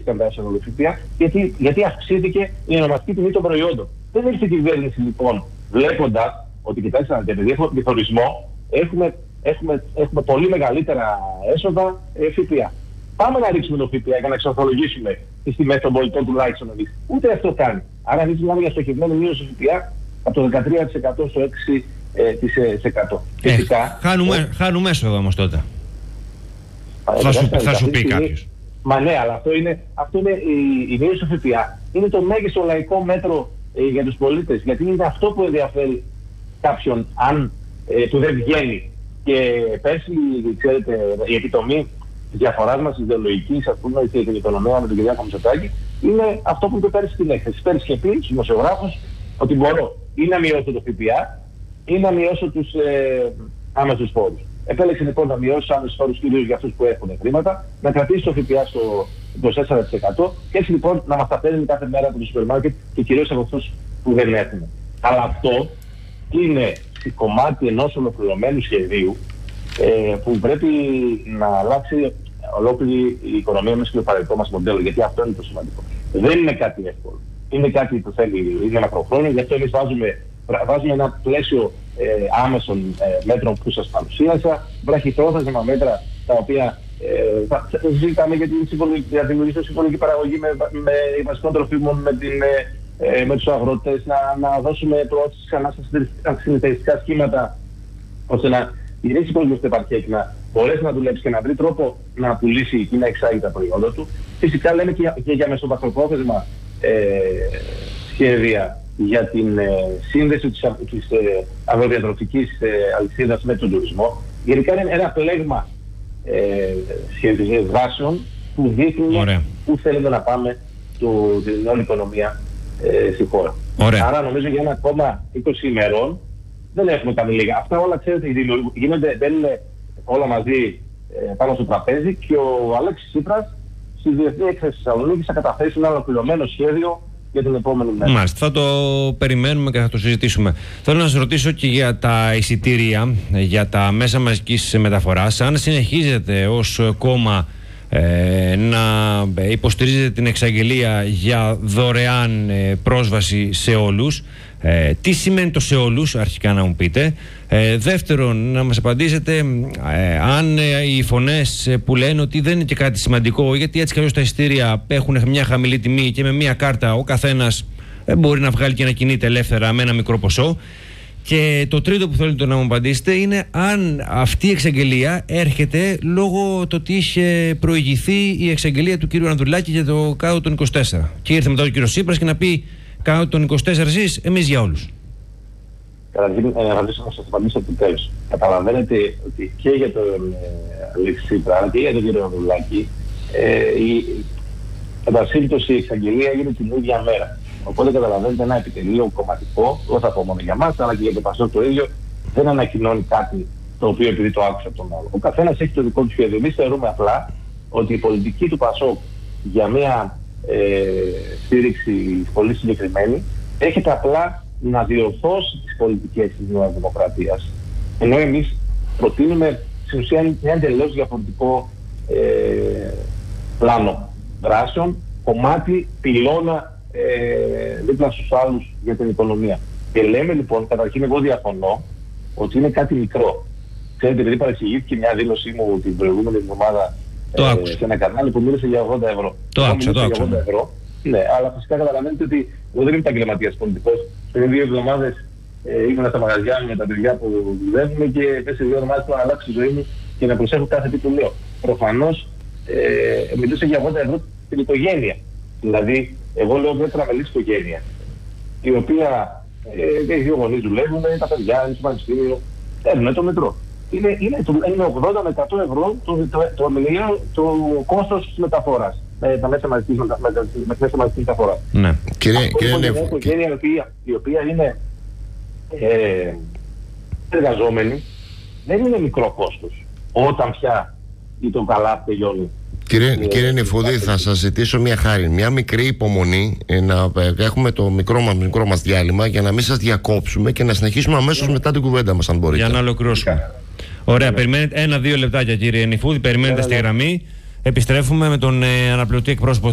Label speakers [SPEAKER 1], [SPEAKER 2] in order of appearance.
[SPEAKER 1] αυξήθηκαν τα έσοδα του ΦΠΑ, γιατί αυξήθηκε η ονομαστική τιμή των προϊόντων. Δεν ήρθε η κυβέρνηση λοιπόν, βλέποντας ότι, κοιτάξτε, επειδή έχουμε πληθωρισμό, έχουμε πολύ μεγαλύτερα έσοδα ΦΠΑ. Πάμε να ρίξουμε το ΦΠΑ για να εξορθολογήσουμε τις τιμές των πολιτών τουλάχιστον εμείς. Ούτε αυτό κάνει. Άρα εμείς μιλάμε για στοχευμένη μείωση ΦΠΑ από το 13% στο 6%.
[SPEAKER 2] Χάνουμε έσοδα όμως τότε. Θα σου πει κάποιος.
[SPEAKER 1] Μα ναι, αλλά αυτό είναι η μείωση του ΦΠΑ. Είναι το μέγιστο λαϊκό μέτρο για τους πολίτες. Γιατί είναι αυτό που ενδιαφέρει κάποιον αν του δεν βγαίνει. Και πέρσι, ξέρετε, η επιτομή της διαφοράς μας ιδεολογικής, ας πούμε, και την οικονομία με τον Κυριάκο Μητσοτάκη, είναι αυτό που είπε πέρσι στην έκθεση. Πέρσι είχε πει στους δημοσιογράφους ότι μπορώ ή να μειώσω το ΦΠΑ ή να μειώσω τους άμεσους φόρους. Επέλεξε λοιπόν να μειώσει τους άμεσους φόρους κυρίως για αυτούς που έχουν χρήματα, να κρατήσει το ΦΠΑ στο 24% και έτσι λοιπόν να μας τα παίρνει κάθε μέρα από το σούπερ μάρκετ και κυρίως από αυτούς που δεν έχουν. Αλλά αυτό είναι κομμάτι ενός ολοκληρωμένου σχεδίου που πρέπει να αλλάξει ολόκληρη η οικονομία μας και το παρελθόν μας μοντέλο, γιατί αυτό είναι το σημαντικό. Δεν είναι κάτι εύκολο. Είναι κάτι που θέλει, είναι μακροχρόνιο, γι' αυτό εμείς βάζουμε ένα πλαίσιο άμεσων μέτρων που σας παρουσίασα, βραχυπρόθεσμα μέτρα τα οποία ζητάμε για να δημιουργήσουμε συμφωνική παραγωγή με βασικών τροφίμων, με τους αγρότες, να δώσουμε προώθηση ξανά στα συνεταιριστικά σχήματα, ώστε να γυρίσει κόσμο στην επαρχία και να μπορέσει να δουλέψει και να βρει τρόπο να πουλήσει ή να εξάγει τα προϊόντα του. Φυσικά λέμε και για μεσοβαθροπρόθεσμα σχέδια για την σύνδεση της αγροδιατροφικής αλυσίδας με τον τουρισμό. Γενικά είναι ένα πλέγμα δράσεων που δείχνουν πού θέλουμε να πάμε την όλη οικονομία στη χώρα. Άρα νομίζω για ένα ακόμα 20 ημερών δεν έχουμε κάνει λίγα. Αυτά όλα, ξέρετε, μπαίνουν όλα μαζί πάνω στο τραπέζι και ο Αλέξης Τσίπρας στη Διεθνή Έκθεση Θεσσαλονίκης θα καταθέσει ένα ολοκληρωμένο σχέδιο για την επόμενη μέρα.
[SPEAKER 2] Μάλιστα, θα το περιμένουμε και θα το συζητήσουμε. Θέλω να σας ρωτήσω και για τα εισιτήρια, για τα μέσα μαζικής μεταφοράς. Αν συνεχίζετε ως κόμμα να υποστηρίζετε την εξαγγελία για δωρεάν πρόσβαση σε όλους, τι σημαίνει το σε όλους, αρχικά να μου πείτε. Δεύτερον, να μας απαντήσετε αν οι φωνές που λένε ότι δεν είναι και κάτι σημαντικό, γιατί έτσι κι αλλιώς τα εισιτήρια έχουν μια χαμηλή τιμή και με μια κάρτα ο καθένας μπορεί να βγάλει και να κινείται ελεύθερα με ένα μικρό ποσό. Και το τρίτο που θέλετε να μου απαντήσετε είναι αν αυτή η εξαγγελία έρχεται λόγω το ότι είχε προηγηθεί η εξαγγελία του κύριου Ανδρουλάκη για το κάτω των 24. Και ήρθε μετά ο κύριος Τσίπρας και να πει κάτω των 24 εσείς, εμείς για όλους.
[SPEAKER 1] Καταρχήν, να σας απαντήσω από το τέλος. Καταλαβαίνετε ότι και για τον Αλέξη Τσίπρα αλλά και για τον κύριο Ανδρουλάκη κατά σύμπτωση η εξαγγελία έγινε την ίδια μέρα. Οπότε καταλαβαίνετε ένα επιτελείο κομματικό, δεν θα πω μόνο για μας, αλλά και για το ΠΑΣΟΚ το ίδιο, δεν ανακοινώνει κάτι το οποίο επειδή το άκουσα από τον άλλο. Ο καθένας έχει το δικό του σχέδιο. Εμείς θεωρούμε απλά ότι η πολιτική του ΠΑΣΟΚ για μια στήριξη πολύ συγκεκριμένη έχετε απλά να διορθώσει τις πολιτικές της Νέας Δημοκρατίας. Ενώ εμείς προτείνουμε στην ουσία ένα εντελώς διαφορετικό πλάνο δράσεων, κομμάτι, πυλώνα δίπλα στους άλλους για την οικονομία. Και λέμε λοιπόν, καταρχήν εγώ διαφωνώ ότι είναι κάτι μικρό. Ξέρετε, επειδή παρεξηγήθηκε μια δήλωσή μου την προηγούμενη εβδομάδα σε ένα κανάλι που μίλησε για 80 ευρώ.
[SPEAKER 2] Το άκουσα.
[SPEAKER 1] Ναι, αλλά φυσικά καταλαβαίνετε ότι εγώ δεν είμαι επαγγελματίας πολιτικός. Πριν 2 εβδομάδες ήμουν στα μαγαζιά με τα παιδιά που δουλεύουμε και σε 2 εβδομάδες θέλω να αλλάξει τη ζωή μου και να προσέχω κάθε τι που λέω. Προφανώς μιλούσε για 80 ευρώ την οικογένεια. Δηλαδή, εγώ λέω μια τραμελής οικογένεια, η οποία οι 2 γονείς δουλεύουν, τα παιδιά είναι στο πανεπιστήμιο, παίρνουν το μετρό. Είναι 80 με 100 ευρώ το κόστος της μεταφοράς. Τα μέσα μαζικής μεταφοράς.
[SPEAKER 3] Ναι.
[SPEAKER 1] Είναι μια οικογένεια η οποία είναι εργαζόμενη, δεν είναι μικρό κόστος. Όταν πια ή το καλά τελειώνει.
[SPEAKER 3] Κύριε Νηφούδη, θα σας ζητήσω μια χάρη, μια μικρή υπομονή, να έχουμε το μικρό μας διάλειμμα για να μην σας διακόψουμε και να συνεχίσουμε αμέσως μετά την κουβέντα μας, αν μπορείτε.
[SPEAKER 2] Για να ολοκληρώσουμε. Ωραία, περιμένετε 1-2 λεπτάκια κύριε Νηφούδη, περιμένετε στη γραμμή. Επιστρέφουμε με τον αναπληρωτή εκπρόσωπο